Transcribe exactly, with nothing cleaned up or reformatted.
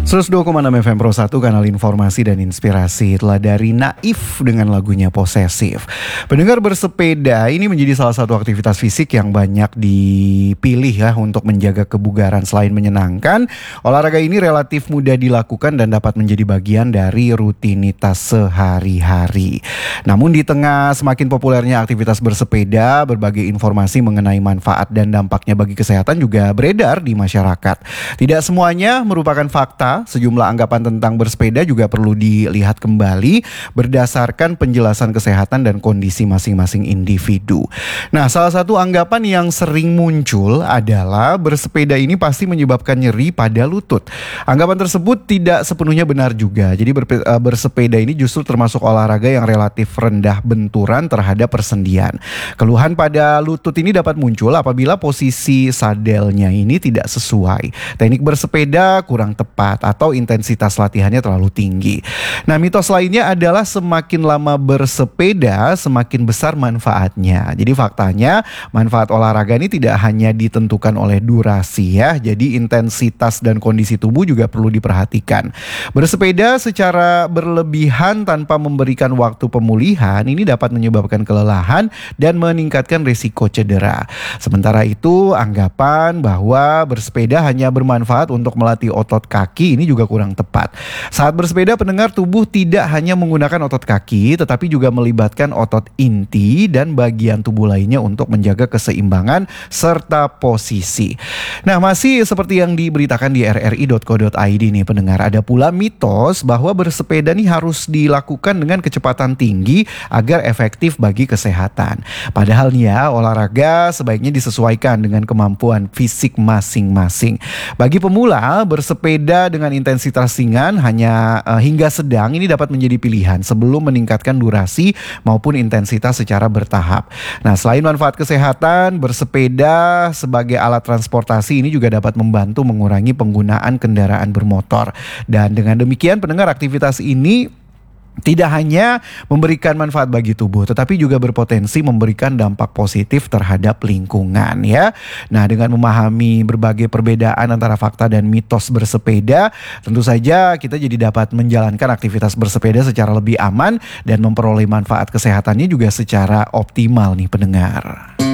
seratus dua koma enam F M Pro satu, kanal informasi dan inspirasi. Telah dari Naif dengan lagunya Posesif. Pendengar, bersepeda ini menjadi salah satu aktivitas fisik yang banyak dipilih ya untuk menjaga kebugaran. Selain menyenangkan, olahraga ini relatif mudah dilakukan dan dapat menjadi bagian dari rutinitas sehari-hari. Namun di tengah semakin populernya aktivitas bersepeda, berbagai informasi mengenai manfaat dan dampaknya bagi kesehatan juga beredar di masyarakat. Tidak semuanya merupakan fakta. Sejumlah anggapan tentang bersepeda juga perlu dilihat kembali berdasarkan penjelasan kesehatan dan kondisi masing-masing individu. Nah, salah satu anggapan yang sering muncul adalah bersepeda ini pasti menyebabkan nyeri pada lutut. Anggapan tersebut tidak sepenuhnya benar juga. Jadi berpe- bersepeda ini justru termasuk olahraga yang relatif rendah benturan terhadap persendian. Keluhan pada lutut ini dapat muncul apabila posisi sadelnya ini tidak sesuai, teknik bersepeda kurang tepat, atau intensitas latihannya terlalu tinggi. Nah, mitos lainnya adalah semakin lama bersepeda semakin besar manfaatnya. Jadi faktanya manfaat olahraga ini tidak hanya ditentukan oleh durasi ya. Jadi intensitas dan kondisi tubuh juga perlu diperhatikan. Bersepeda secara berlebihan tanpa memberikan waktu pemulihan ini dapat menyebabkan kelelahan dan meningkatkan risiko cedera. Sementara itu, anggapan bahwa bersepeda hanya bermanfaat untuk melatih otot kaki ini juga kurang tepat. Saat bersepeda, pendengar, tubuh tidak hanya menggunakan otot kaki, tetapi juga melibatkan otot inti dan bagian tubuh lainnya untuk menjaga keseimbangan serta posisi. Nah, masih seperti yang diberitakan di r r i dot co dot i d nih pendengar, ada pula mitos bahwa bersepeda nih harus dilakukan dengan kecepatan tinggi agar efektif bagi kesehatan. Padahal nih ya, olahraga sebaiknya disesuaikan dengan kemampuan fisik masing-masing. Bagi pemula, bersepeda dengan intensitas ringan hanya uh, hingga sedang ini dapat menjadi pilihan sebelum meningkatkan durasi maupun intensitas secara bertahap. Nah, selain manfaat kesehatan, bersepeda sebagai alat transportasi ini juga dapat membantu mengurangi penggunaan kendaraan bermotor. Dan dengan demikian, pendengar, aktivitas ini tidak hanya memberikan manfaat bagi tubuh, tetapi juga berpotensi memberikan dampak positif terhadap lingkungan ya. Nah, dengan memahami berbagai perbedaan antara fakta dan mitos bersepeda, tentu saja kita jadi dapat menjalankan aktivitas bersepeda secara lebih aman dan memperoleh manfaat kesehatannya juga secara optimal nih pendengar.